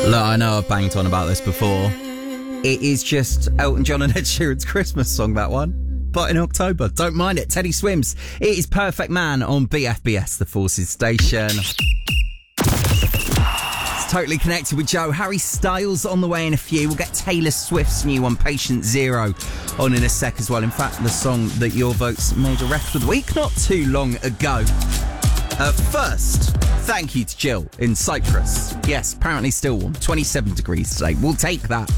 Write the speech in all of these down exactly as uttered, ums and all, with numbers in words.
Look, I know I've banged on about this before. It is just Elton John and Ed Sheeran's Christmas song, that one. But in October, don't mind it. Teddy Swims. It is Perfect Man on B F B S, the Forces station. It's totally connected with Joe. Harry Styles on the way in a few. We'll get Taylor Swift's new one, Patient Zero, on in a sec as well. In fact, the song that your votes made a record of the week not too long ago. Uh, first, thank you to Jill in Cyprus. Yes, apparently still warm. twenty-seven degrees today. We'll take that.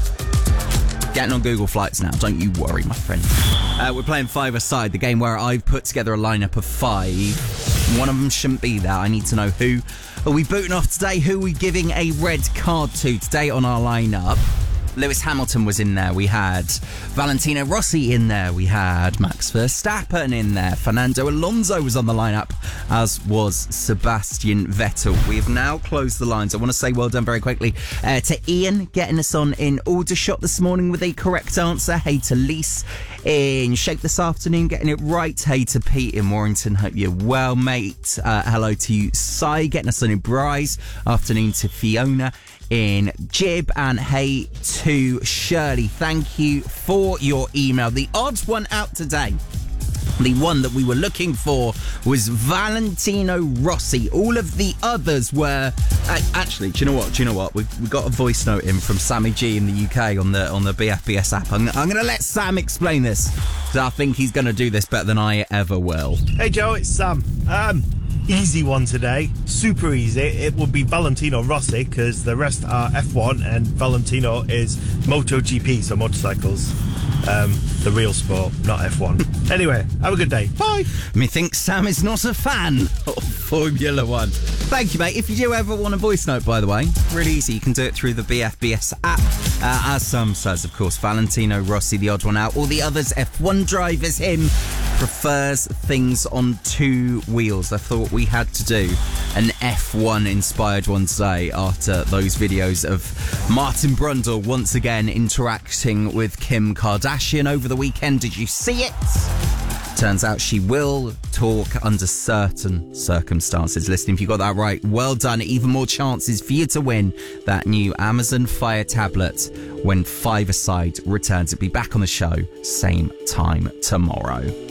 Getting on Google Flights now. Don't you worry, my friend. Uh, we're playing five-a-side, the game where I've put together a lineup of five. One of them shouldn't be there. I need to know who are we booting off today. Who are we giving a red card to today on our lineup? Lewis Hamilton was in there. We had Valentino Rossi in there. We had Max Verstappen in there. Fernando Alonso was on the lineup, as was Sebastian Vettel. We have now closed the lines. I want to say well done very quickly uh, to Ian, getting us on in Aldershot this morning with a correct answer. Hey to Lise in Shape this afternoon, getting it right. Hey to Pete in Warrington. Hope you're well, mate. Uh, hello to you, Si, getting us on in Bryce. Afternoon to Fiona in Jib, and hey to Shirley. Thank you for your email. The odd one out today, the one that we were looking for, was Valentino Rossi. All of the others were uh, actually, do you know what? Do you know what? We we got a voice note in from Sammy G in the U K on the on the B F B S app. I'm, I'm going to let Sam explain this because I think he's going to do this better than I ever will. Hey Joe, it's Sam. Um. Easy one today, super easy. It would be Valentino Rossi because the rest are F one and Valentino is MotoGP, so motorcycles. Um, the real sport, not F one. Anyway, have a good day. Bye. Methinks Sam is not a fan of Formula One. Thank you, mate. If you do ever want a voice note, by the way, really easy. You can do it through the B F B S app. Uh, as Sam says, of course, Valentino Rossi, the odd one out. All the others, F one drivers, him, prefers things on two wheels. I thought we had to do an F one inspired one today after those videos of Martin Brundle once again interacting with Kim Kardashian over the weekend. Did you see it? Turns out she will talk under certain circumstances. Listen, if you got that right, well done. Even more chances for you to win that new Amazon Fire tablet when Five-a-Side returns. It'll be back on the show same time tomorrow.